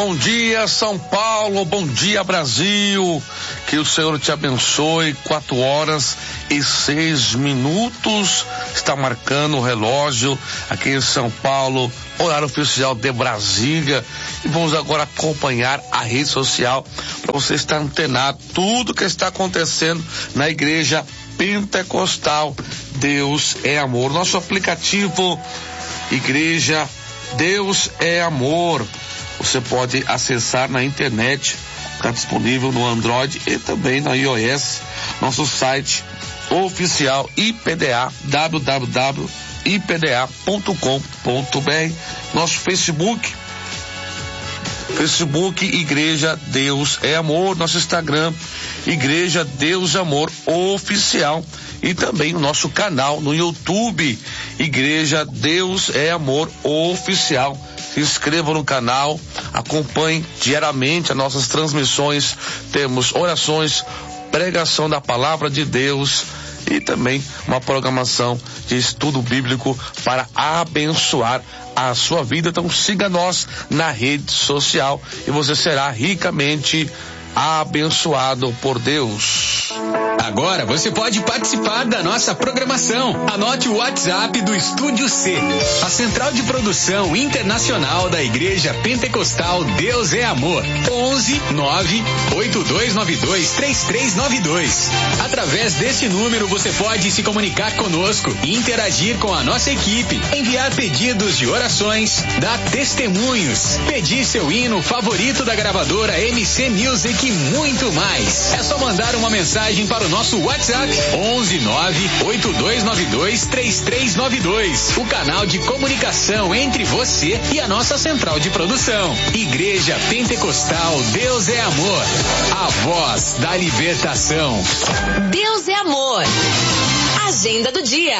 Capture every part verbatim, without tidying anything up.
Bom dia, São Paulo, bom dia, Brasil, que o Senhor te abençoe. Quatro horas e seis minutos, está marcando o relógio aqui em São Paulo, horário oficial de Brasília, e vamos agora acompanhar a rede social para você estar antenado tudo que está acontecendo na Igreja Pentecostal Deus é Amor. Nosso aplicativo Igreja Deus é Amor, você pode acessar na internet, está disponível no Android e também na iOS. Nosso site oficial I P D A, w w w ponto i p d a ponto com ponto b r. Nosso Facebook, Facebook Igreja Deus é Amor. Nosso Instagram, Igreja Deus Amor Oficial. E também o nosso canal no YouTube, Igreja Deus é Amor Oficial. Se inscreva no canal, acompanhe diariamente as nossas transmissões. Temos orações, pregação da palavra de Deus e também uma programação de estudo bíblico para abençoar a sua vida. Então siga nós na rede social e você será ricamente abençoado por Deus. Agora você pode participar da nossa programação. Anote o WhatsApp do Estúdio C, a central de produção internacional da Igreja Pentecostal Deus é Amor. onze nove oito dois nove dois três três nove dois. Através desse número você pode se comunicar conosco e interagir com a nossa equipe, enviar pedidos de orações, dar testemunhos, pedir seu hino favorito da gravadora M C Music e muito mais. É só mandar uma mensagem para o nosso WhatsApp onze nove oito dois nove dois três três nove dois. O canal de comunicação entre você e a nossa central de produção. Igreja Pentecostal Deus é Amor, a voz da libertação. Deus é Amor. Agenda do dia.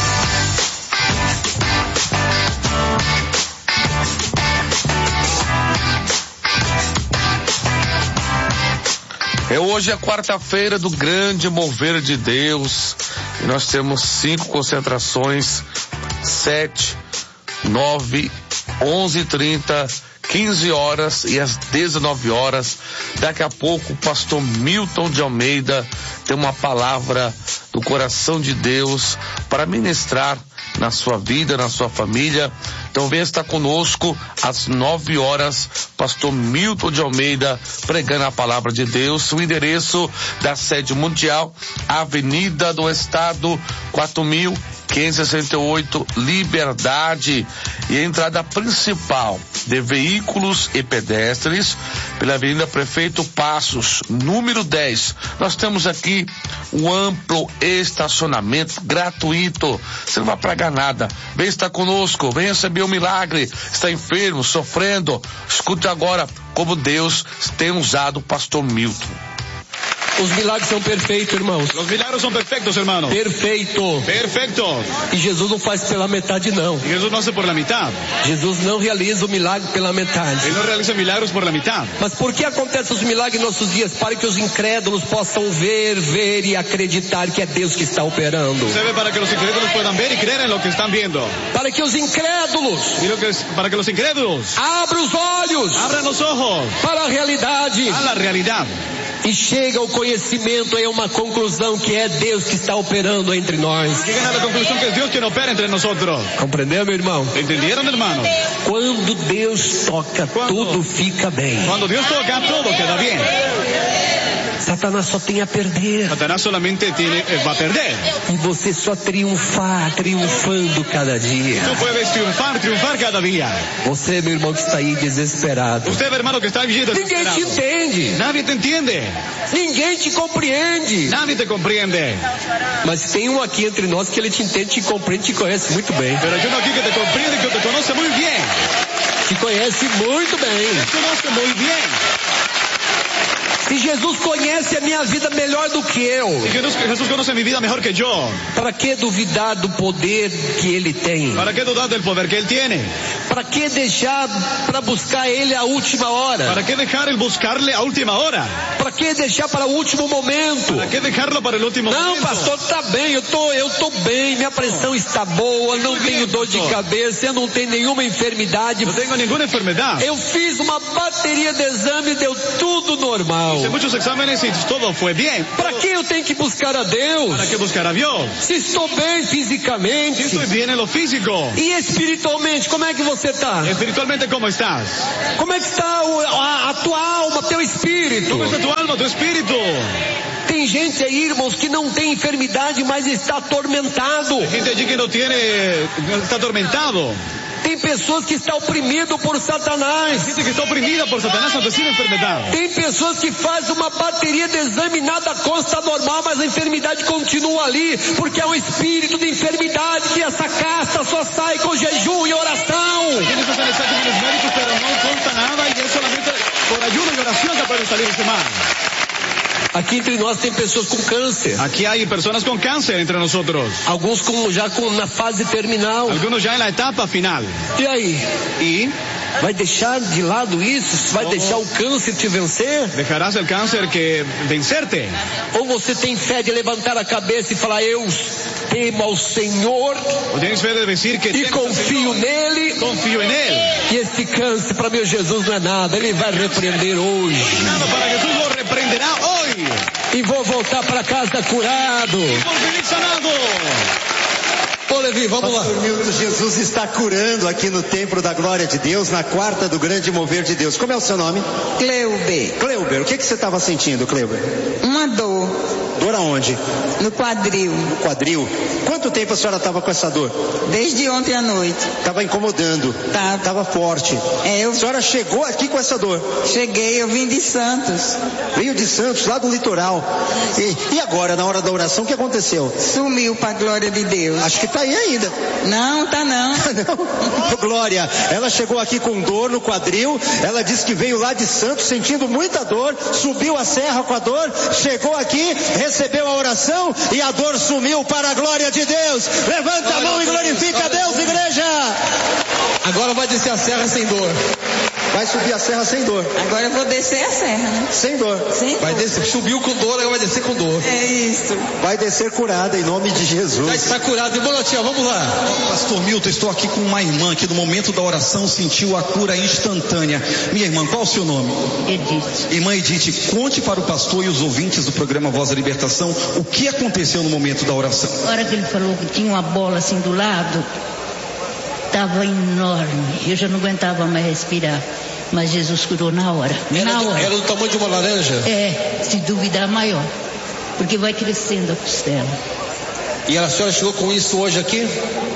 É hoje a quarta-feira do grande mover de Deus e nós temos cinco concentrações, sete, nove, onze e trinta, quinze horas e às dezenove horas. Daqui a pouco o pastor Milton de Almeida tem uma palavra do coração de Deus para ministrar na sua vida, na sua família. Então venha estar conosco às nove horas, pastor Milton de Almeida pregando a palavra de Deus. O endereço da sede mundial, Avenida do Estado, quatro mil quinhentos e sessenta e oito, Liberdade. E a entrada principal de veículos e pedestres pela Avenida Prefeito Passos, número dez. Nós temos aqui um amplo estacionamento gratuito. Você não vai pagar nada. Vem estar conosco, vem receber o milagre. Está enfermo, sofrendo. Escute agora como Deus tem usado o pastor Milton. Os milagres são perfeitos, irmãos. Los milagros son perfectos, hermano. Perfeito. Perfecto. E Jesus não faz pela metade, não. Y Jesús no hace por la mitad. Jesus não realiza o milagre pela metade. Él no realiza milagros por la mitad. Mas por que acontecem os milagres em nossos dias? Para que os incrédulos possam ver, ver e acreditar que é Deus que está operando. Se ve para que los incrédulos puedan ver y creer en lo que están viendo. Para que os incrédulos Y lo que es, para que los incrédulos abram os olhos abran los ojos para a realidade. a la realidad. E chega ao conhecimento, é uma conclusão que é Deus que está operando entre nós. Lleguen a la conclusión que es Dios quien opera entre nosotros. Compreendeu, meu irmão? ¿Entendieron, hermano? Quando Deus toca, Quando- tudo fica bem. Cuando Dios toca, todo queda bien. Satanás só tem a perder. Satanás solamente tiene, eh, va a perder. E você só triunfar, triunfando cada dia. Tú puedes triunfar, triunfar cada día. Você, meu irmão, que está aí desesperado. Usted, hermano, que está allí Ninguém te desesperado. entende. Nadie te entiende. Ninguém te compreende. Nadie te comprende. Mas tem um aqui entre nós que ele te entende, te compreende, te conhece muito bem. Pero hay uno aquí que te comprende, que te conoce muy bien. Te conhece muito bem. Te conoce muy bien. Se Jesus conhece a minha vida melhor do que eu, Y Jesús, Jesús conoce mi vida mejor que yo. para que duvidar do poder que ele tem? ¿Para qué dudar del poder que Él tiene? Para para que deixar para buscar ele a última hora? ¿Para qué dejar el buscarle a última hora? Para que deixar para o último momento? ¿Para qué dejarlo para el último Não, momento? pastor, tá bem, eu tô, eu tô bem, minha pressão está boa, não tenho dor de cabeça, eu não tenho nenhuma enfermidade. No tengo ninguna enfermedad. Eu fiz uma bateria de exame e deu tudo normal. Hice muchos exámenes y todo fue bien. Para que eu tenho que buscar a Deus? ¿Para qué buscar a Dios? Se estou bem Si fisicamente estoy bien en lo físico. e espiritualmente, como é que você está? Espiritualmente, ¿cómo estás? Como é que está o- a, a tua alma, teu espírito? ¿Cómo está tu alma, tu espíritu? Tem gente aí, irmãos, que não tem enfermidade, mas está atormentado. Hay gente allí que no tiene, está atormentado. Tem pessoas que estão oprimidas por Satanás. Gente que está oprimida por Satanás ante sin enfermedad. Tem pessoas que fazem uma bateria de exame, nada consta normal, mas a enfermidade continua ali, porque é um espírito de enfermidade que essa casta só sai com jejum e oração. Tienes hacer exámenes médicos, pero no consta nada y es solamente por ayuno y oración que pueden salir este mal. Aqui entre nós tem pessoas com câncer, Aquí hay personas con cáncer entre nosotros. alguns com, já com, na fase terminal. Algunos ya en la etapa final. E aí? ¿Y Vai deixar de lado isso? Vai deixar o câncer te vencer? dejarás el cáncer que vencerte? Ou você tem fé de levantar a cabeça e falar, eu temo ao Senhor ¿O tienes fe de decir que e tienes al confio Señor? nele? Confío en Él. E esse câncer para meu Jesus não é nada, ele vai repreender hoje. Nada, para Jesús lo reprenderá hoy. E vou voltar para casa curado. Por vivir sanado. Ô Levi, vamos lá. Pastor Milton, Jesus está curando aqui no Templo da Glória de Deus, na quarta do Grande Mover de Deus. Como é o seu nome? Cleuber, Cleuber. O que, que você estava sentindo, Cleuber? uma dor Dor aonde? no quadril, No quadril. Quanto tempo a senhora estava com essa dor? desde ontem à noite. Estava incomodando. Tá. Estava forte. É, eu A senhora chegou aqui com essa dor. cheguei, eu vim de Santos, Veio de Santos, lá do litoral. E, e agora, na hora da oração, o que aconteceu? sumiu para a glória de Deus. Acho que está aí ainda. Não, tá não. Não. Glória, ela chegou aqui com dor no quadril, ela disse que veio lá de Santos sentindo muita dor, subiu a serra com a dor, chegou aqui, recebeu a oração e a dor sumiu para a glória de Deus. Levanta a mão e glorifica a Deus, igreja. Agora vai descer a serra sem dor. Vai subir a serra sem dor, Agora eu vou descer a serra, né? sem dor. Sem Vai dor. descer, subiu com dor, agora vai descer com dor. É isso. Vai descer curada em nome de Já Jesus. está curado. Irmão Tia, vamos lá. Pastor Milton, estou aqui com uma irmã que no momento da oração sentiu a cura instantânea. Minha irmã, qual o seu nome? Edith. Irmã Edith, conte para o pastor e os ouvintes do programa Voz da Libertação o que aconteceu no momento da oração. A hora que ele falou que tinha uma bola assim do lado, estava enorme. Eu já não aguentava mais respirar. Mas Jesus curou na hora. Era na do, hora. era do tamanho de uma laranja? É, se duvidar, maior. Porque vai crescendo a costela. E a senhora chegou com isso hoje aqui?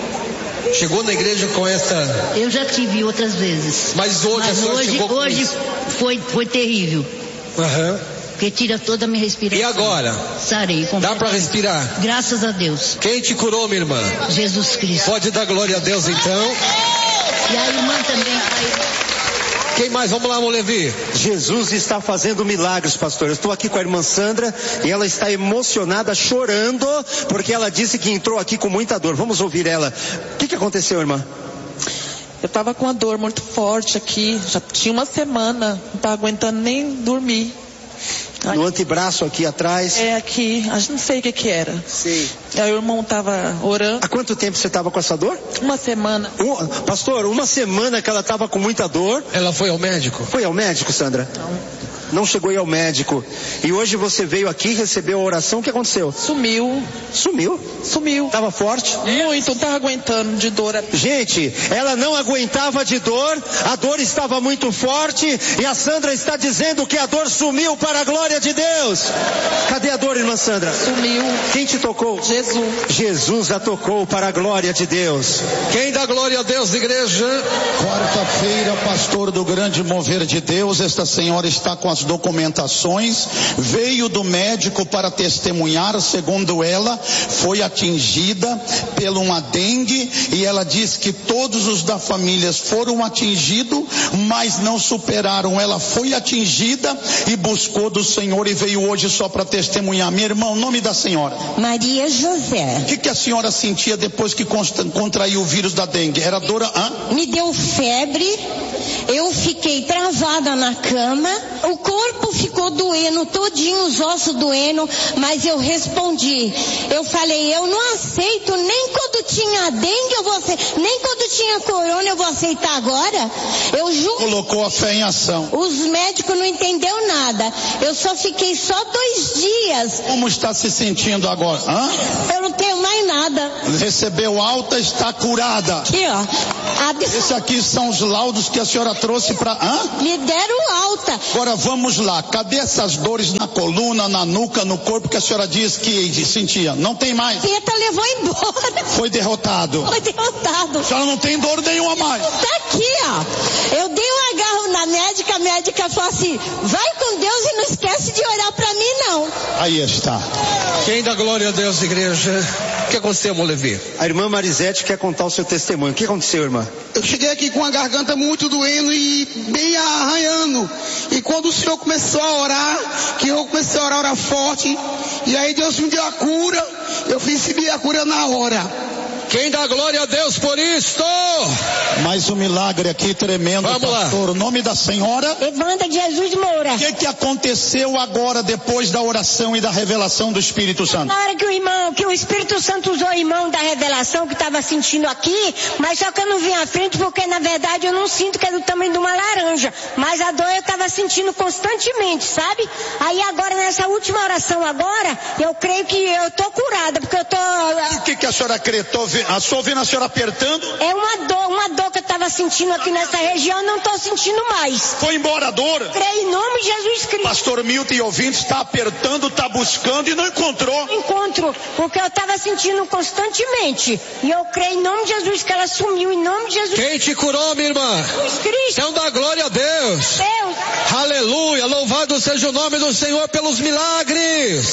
Chegou na igreja com essa... Eu já tive outras vezes. Mas hoje a Mas senhora hoje, chegou com hoje isso? foi, foi terrível. Aham. Porque tira toda a minha respiração. E agora? Sarei. Dá para respirar? Graças a Deus. Quem te curou, minha irmã? Jesus Cristo. Pode dar glória a Deus então. E a irmã também. A irmã... Quem mais? Vamos lá, irmão Levi. Jesus está fazendo milagres, pastor. Eu estou aqui com a irmã Sandra e ela está emocionada, chorando, porque ela disse que entrou aqui com muita dor. Vamos ouvir ela. O que, que aconteceu, irmã? Eu tava com uma dor muito forte aqui, já tinha uma semana, não tava aguentando nem dormir. No antebraço aqui atrás. É aqui, a gente não sei o que que era. Sim. Aí o irmão tava orando. Há quanto tempo você estava com essa dor? Uma semana. Um, pastor, uma semana que ela estava com muita dor. Ela foi ao médico? Foi ao médico, Sandra? Não. Não chegou a ir ao médico. E hoje você veio aqui, recebeu a oração, o que aconteceu? Sumiu. Sumiu? Sumiu. Tava forte? Muito, não tava aguentando de dor. Gente, ela não aguentava de dor, a dor estava muito forte e a Sandra está dizendo que a dor sumiu para a glória de Deus. Cadê a dor, irmã Sandra? Sumiu. Quem te tocou? Jesus. Jesus a tocou para a glória de Deus. Quem dá glória a Deus, igreja? Quarta-feira, pastor do Grande Mover de Deus, esta senhora está com as as documentações, veio do médico para testemunhar. Segundo ela, foi atingida por uma dengue, e ela diz que todos os da família foram atingidos, mas não superaram. Ela foi atingida e buscou do Senhor e veio hoje só para testemunhar. Minha irmã, o nome da senhora? Maria José. O que, que a senhora sentia depois que contraiu o vírus da dengue? Era dor? Hã? Me deu febre, eu fiquei travada na cama, o corpo ficou doendo, todinho os ossos doendo, mas eu respondi. Eu falei, eu não aceito, nem quando tinha dengue eu vou aceitar, nem quando tinha corona eu vou aceitar agora. Eu juro. Colocou a fé em ação. Os médicos não entenderam nada. Eu só fiquei só dois dias. Como está se sentindo agora? Hã? Eu não tenho mais nada. Recebeu alta, está curada. Aqui, ó. Esses aqui são os laudos que a senhora trouxe para... Hã? Me deram alta. Agora vamos lá. Cadê essas dores na coluna, na nuca, no corpo que a senhora diz que sentia? Não tem mais. Peta levou embora. Foi derrotado. Foi derrotado. A senhora não tem dor nenhuma mais. Tá aqui, ó. Eu dei um agarro na médica, a médica falou assim, vai com Deus e não esquece de orar pra mim, não. Aí está. Quem dá glória a Deus, igreja? O que aconteceu, Molevi? A irmã Marisete quer contar o seu testemunho. O que aconteceu, irmã? Eu cheguei aqui com a garganta muito doendo e bem arranhando. E quando o Senhor começou a orar, que eu comecei a orar, orar forte, e aí Deus me deu a cura, eu recebi a cura na hora. Quem dá glória a Deus por isto? Mais um milagre aqui tremendo, Vamos pastor. lá. O nome da senhora? Evanda de Jesus Moura. O que, que aconteceu agora, depois da oração e da revelação do Espírito Santo? Na hora que o irmão, que o Espírito Santo usou o irmão da revelação que estava sentindo aqui, mas só que eu não vim à frente porque na verdade eu não sinto que é do tamanho de uma laranja, mas a dor eu estava sentindo constantemente, sabe? Aí agora nessa última oração agora, eu creio que eu tô curada, porque eu tô... O que, que a senhora crê? Tô a sua ouvindo a senhora apertando? É uma dor, uma dor que eu estava sentindo aqui nessa região, não estou sentindo mais. Foi embora a dor? Creio em nome de Jesus Cristo. Pastor Milton e ouvintes, está apertando, está buscando e não encontrou. Encontro, porque eu estava sentindo constantemente. E eu creio em nome de Jesus que ela sumiu, em nome de Jesus. Quem te curou, minha irmã? Jesus Cristo. Então dá glória a Deus. Deus. Aleluia, louvado seja o nome do Senhor pelos milagres.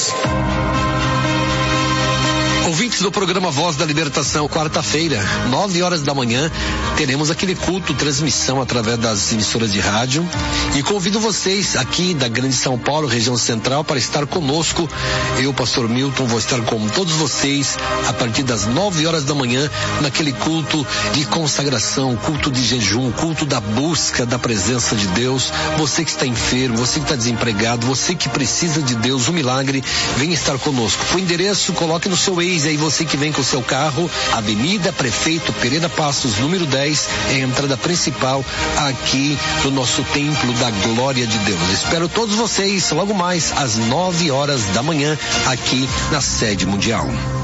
Ouvintes do programa Voz da Libertação, quarta-feira, nove horas da manhã, teremos aquele culto, transmissão através das emissoras de rádio. E convido vocês aqui da Grande São Paulo, região central, para estar conosco. Eu, pastor Milton, vou estar com todos vocês a partir das nove horas da manhã, naquele culto de consagração, culto de jejum, culto da busca da presença de Deus. Você que está enfermo, você que está desempregado, você que precisa de Deus, um milagre, venha estar conosco. O endereço, coloque no seu ex. Aí você que vem com o seu carro, Avenida Prefeito Pereira Passos, número dez, é a entrada principal aqui do nosso Templo da Glória de Deus. Espero todos vocês logo mais às nove horas da manhã aqui na sede mundial.